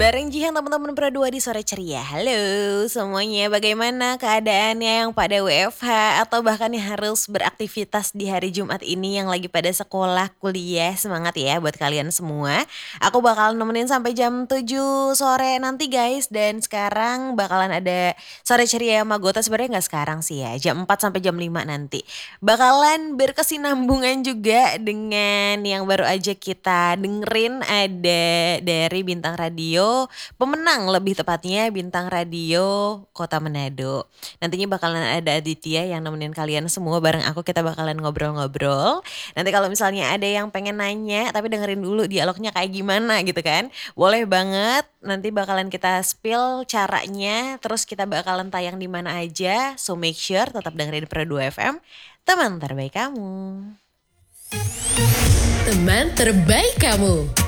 Bareng Jihan teman-teman Pro 2 di sore ceria. Halo semuanya, bagaimana keadaannya yang pada WFH atau bahkan yang harus beraktivitas di hari Jumat ini yang lagi pada sekolah, kuliah, semangat ya buat kalian semua. Aku bakal nemenin sampai jam 7 sore nanti guys, dan sekarang bakalan ada sore ceria sama Gota, sebenarnya nggak sekarang sih ya, jam 4 sampai jam 5 nanti. Bakalan berkesinambungan juga dengan yang baru aja kita dengerin, ada dari Bintang Radio, pemenang lebih tepatnya Bintang Radio Kota Manado. Nantinya bakalan ada Aditya yang nemenin kalian semua, bareng aku kita bakalan ngobrol-ngobrol. Nanti kalau misalnya ada yang pengen nanya tapi dengerin dulu dialognya kayak gimana gitu kan, boleh banget, nanti bakalan kita spill caranya, terus kita bakalan tayang di mana aja. So make sure tetap dengerin Pro 2 FM, teman terbaik kamu. Teman terbaik kamu.